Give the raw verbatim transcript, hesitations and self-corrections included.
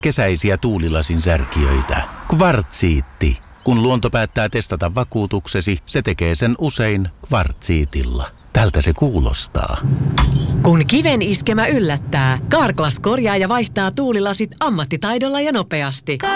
Kesäisiä tuulilasin särkijöitä. Kvartsiitti. Kun luonto päättää testata vakuutuksesi, se tekee sen usein kvartsiitilla. Tältä se kuulostaa. Kun kiven iskemä yllättää, Carglass korjaa ja vaihtaa tuulilasit ammattitaidolla ja nopeasti.